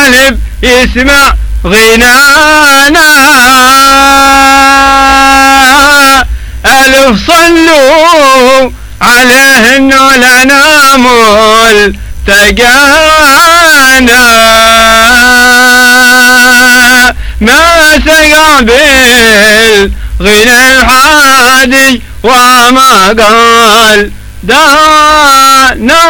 القلب يسمع غنانا. ألف صلوا عليه إنه لنا ملتقانا. ما سقى بالغنى الحادي وما قال دانا.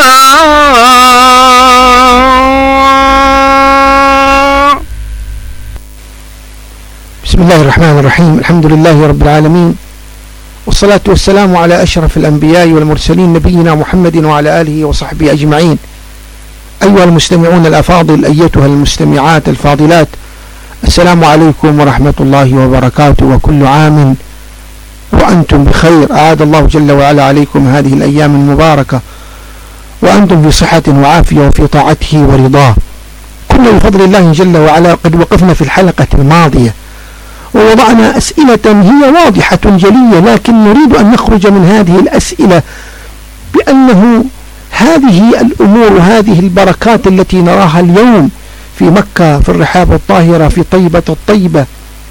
بسم الله الرحمن الرحيم. الحمد لله رب العالمين، والصلاة والسلام على أشرف الأنبياء والمرسلين نبينا محمد وعلى آله وصحبه أجمعين. أيها المستمعون الأفاضل، أيتها المستمعات الفاضلات، السلام عليكم ورحمة الله وبركاته، وكل عام وأنتم بخير. أعاد الله جل وعلا عليكم هذه الأيام المباركة وأنتم في صحة وعافية وفي طاعته ورضاه. كنا بفضل الله جل وعلا قد وقفنا في الحلقة الماضية ووضعنا أسئلة هي واضحة جلية، لكن نريد أن نخرج من هذه الأسئلة بأنه هذه الأمور وهذه البركات التي نراها اليوم في مكة في الرحاب الطاهرة في طيبة الطيبة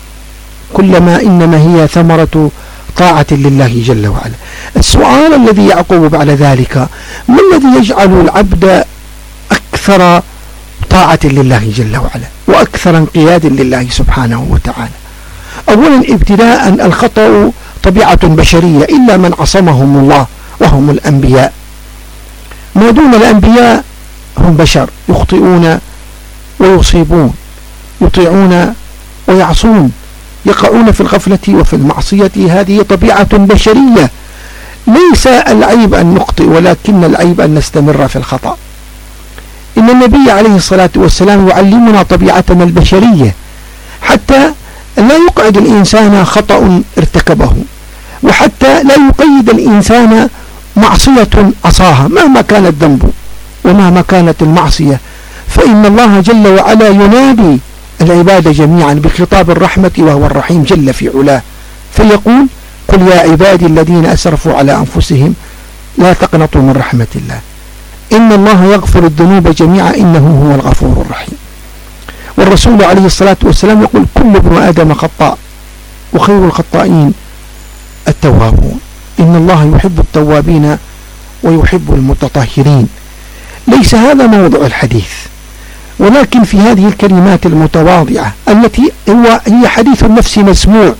كلما إنما هي ثمرة طاعة لله جل وعلا. السؤال الذي يعقب بعد ذلك: ما الذي يجعل العبد أكثر طاعة لله جل وعلا وأكثر انقياد لله سبحانه وتعالى؟ أولا ابتداء الخطأ طبيعة بشرية إلا من عصمهم الله وهم الأنبياء. ما دون الأنبياء هم بشر يخطئون ويصيبون، يطيعون ويعصون، يقعون في الغفلة وفي المعصية. هذه طبيعة بشرية، ليس العيب أن نخطئ، ولكن العيب أن نستمر في الخطأ. إن النبي عليه الصلاة والسلام يعلمنا طبيعتنا البشرية حتى لا يقعد الإنسان خطأ ارتكبه، وحتى لا يقيد الإنسان معصية عصاها مهما كان الذنب ومهما كانت المعصية. فإن الله جل وعلا ينادي العباد جميعا بخطاب الرحمة وهو الرحيم جل في علاه، فيقول: قل يا عبادي الذين أسرفوا على أنفسهم لا تقنطوا من رحمة الله إن الله يغفر الذنوب جميعا إنه هو الغفور الرحيم. والرسول عليه الصلاة والسلام يقول: كل ابن آدم خطاء وخير الخطائين التوابون. إن الله يحب التوابين ويحب المتطهرين. ليس هذا موضوع الحديث، ولكن في هذه الكلمات المتواضعة التي هي حديث النفس مسموع،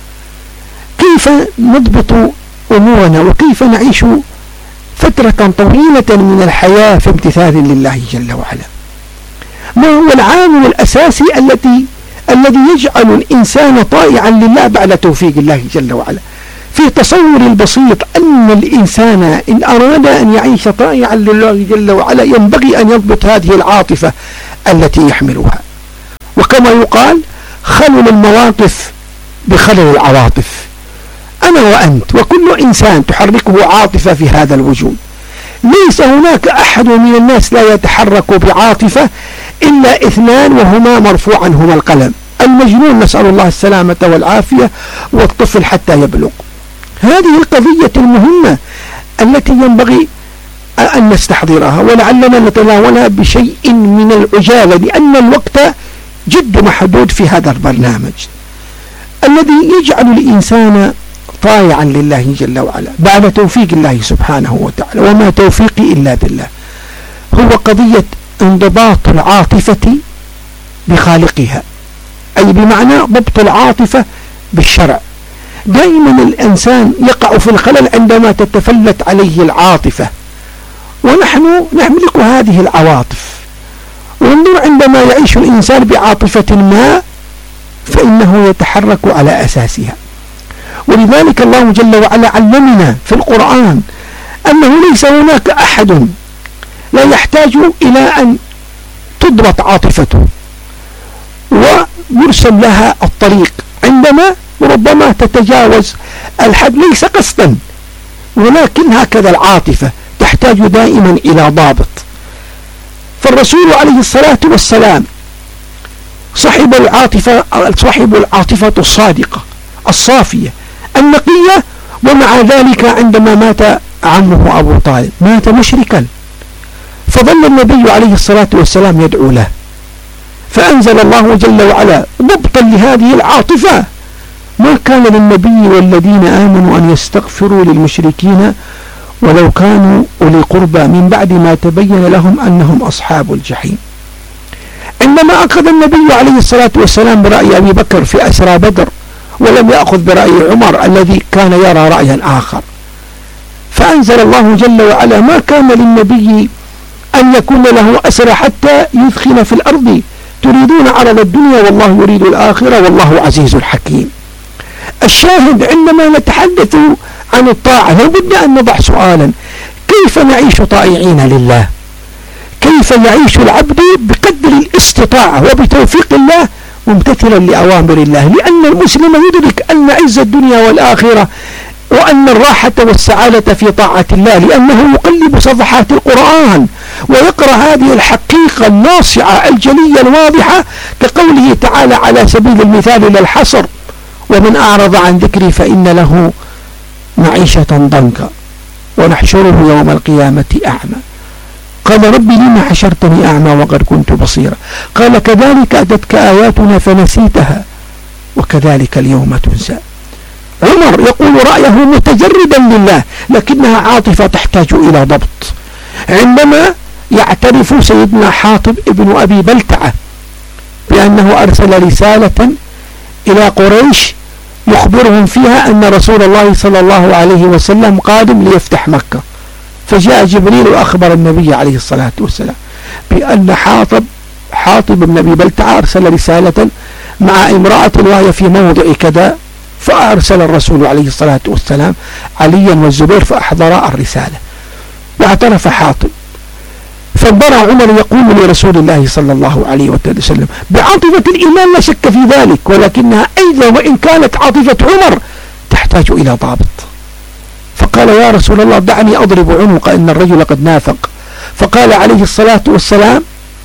كيف نضبط أمورنا وكيف نعيش فترة طويلة من الحياة في امتثال لله جل وعلا. ما هو العامل الأساسي الذي يجعل الإنسان طائعا لله بعد توفيق الله جل وعلا؟ في تصور البسيط أن الإنسان إن أراد أن يعيش طائعا لله جل وعلا ينبغي أن يضبط هذه العاطفة التي يحملها. وكما يقال: خلل المواقف بخلل العواطف. أنا وأنت وكل إنسان تحركه عاطفة في هذا الوجود. ليس هناك أحد من الناس لا يتحرك بعاطفة إلا اثنان، وهما مرفوع عنهما القلم: المجنون نسأل الله السلامة والعافية، والطفل حتى يبلغ. هذه القضية المهمة التي ينبغي أن نستحضرها، ولعلنا نتناولها بشيء من العجالة لأن الوقت جد محدود في هذا البرنامج. الذي يجعل الإنسان طائعا لله جل وعلا بعد توفيق الله سبحانه وتعالى، وما توفيقي إلا بالله، هو قضية انضباط العاطفة بخالقها، أي بمعنى ضبط العاطفة بالشرع. دائما الإنسان يقع في الخلل عندما تتفلت عليه العاطفة، ونحن نملك هذه العواطف. وانظر عندما يعيش الإنسان بعاطفة ما فإنه يتحرك على أساسها. ولذلك الله جل وعلا علمنا في القرآن أنه ليس هناك أحد لا يحتاج إلى أن تضبط عاطفته ويرسم لها الطريق عندما ربما تتجاوز الحد، ليس قصدا، ولكن هكذا العاطفة تحتاج دائما إلى ضابط. فالرسول عليه الصلاة والسلام صاحب العاطفة الصادقة الصافية النقية، ومع ذلك عندما مات عمه أبو طالب مات مشركا، فظل النبي عليه الصلاة والسلام يدعو له فأنزل الله جل وعلا ضبطا لهذه العاطفة: ما كان للنبي والذين آمنوا أن يستغفروا للمشركين ولو كانوا أولي قربى من بعد ما تبين لهم أنهم أصحاب الجحيم. عندما أخذ النبي عليه الصلاة والسلام برأي أبي بكر في أسرى بدر، ولم يأخذ برأي عمر الذي كان يرى رأيا آخر، فأنزل الله جل وعلا: ما كان للنبي أن يكون له أسرى حتى يثخن في الأرض تريدون عرض الدنيا والله يريد الآخرة والله عزيز حكيم. الشاهد عندما نتحدث عن الطاعة لابد أن نضع سؤالا: كيف نعيش طائعين لله؟ كيف يعيش العبد بقدر الاستطاعة وبتوفيق الله ممتثلا لأوامر الله؟ لأن المسلم يدرك أن عز الدنيا والآخرة وأن الراحة والسعادة في طاعة الله، لأنه يقلب صفحات القرآن ويقرأ هذه الحقيقة الناصعة الجلية الواضحة، كقوله تعالى على سبيل المثال للحصر: ومن أعرض عن ذكري فإن له معيشة ضنكا ونحشره يوم القيامة أعمى. قال: ربي لما حشرتني أعمى وقد كنت بصيرا؟ قال: كذلك أتتك آياتنا فنسيتها وكذلك اليوم تنسى. عمر يقول رأيه متجردا لله، لكنها عاطفة تحتاج إلى ضبط. عندما يعترف سيدنا حاطب ابن أبي بلتعة بأنه أرسل رسالة إلى قريش يخبرهم فيها أن رسول الله صلى الله عليه وسلم قادم ليفتح مكة، فجاء جبريل وأخبر النبي عليه الصلاة والسلام بأن حاطب بن أبي بلتعة أرسل رسالة مع امرأة وهي في موضع كذا، فأرسل الرسول عليه الصلاة والسلام عليا والزبير فأحضر الرسالة، واعترف حاطب. فانبرى عمر يقول لرسول الله صلى الله عليه وسلم بعاطفة الإيمان لا شك في ذلك، ولكنها أيضا وإن كانت عاطفة عمر تحتاج إلى ضابط. فقال: يا رسول الله دعني أضرب عنق إن الرجل قد نافق. فقال عليه الصلاة والسلام: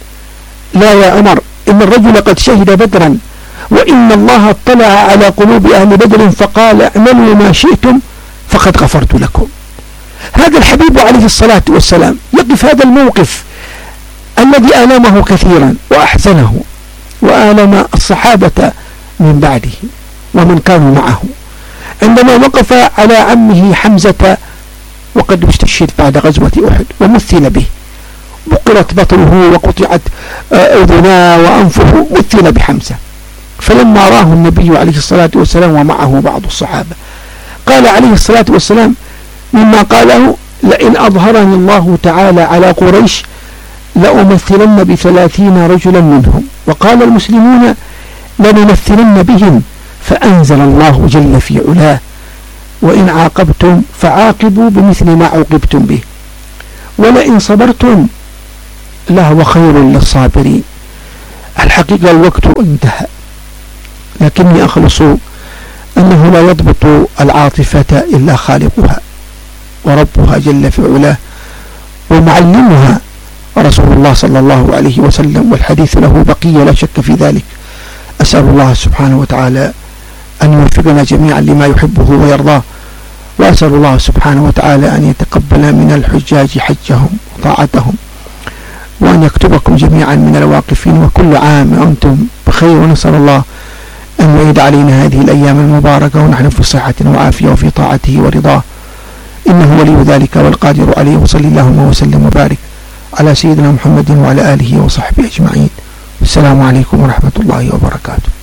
لا يا عمر، إن الرجل قد شهد بدرا وإن الله اطلع على قلوب أهل بدر فقال: اعملوا ما شئتم فقد غفرت لكم. هذا الحبيب عليه الصلاة والسلام يقف هذا الموقف الذي آلمه كثيرا وأحزنه وآلم الصحابة من بعده ومن كانوا معه، عندما وقف على عمه حمزة وقد استشهد بعد غزوة أحد ومثل به، بقرت بطنه وقطعت أذناه وأنفه، مثل بحمزة. فلما راه النبي عليه الصلاة والسلام ومعه بعض الصحابة قال عليه الصلاة والسلام مما قاله: لئن أظهرني الله تعالى على قريش لأمثلن ب30 رجلا منهم، وقال المسلمون لنمثلن بهم. فأنزل الله جل في علاه: وإن عاقبتم فعاقبوا بمثل ما عوقبتم به ولئن صبرتم لهو خير للصابرين. الحقيقة الوقت انتهى، لكني أخلص أنه لا يضبط العاطفة إلا خالقها وربها جل في علاه ومعلمها رسول الله صلى الله عليه وسلم، والحديث له بقية لا شك في ذلك. أسأل الله سبحانه وتعالى أن يوفقنا جميعا لما يحبه ويرضاه، وأسأل الله سبحانه وتعالى أن يتقبل من الحجاج حجهم وطاعتهم، وأن يكتبكم جميعا من الواقفين، وكل عام وأنتم بخير، ونسأل الله أن يعيد علينا هذه الأيام المباركة ونحن في صحة وعافية وفي طاعته ورضاه، إنه ولي ذلك والقادر عليه. وصلى اللهم وسلم وبارك على سيدنا محمد وعلى آله وصحبه أجمعين. السلام عليكم ورحمة الله وبركاته.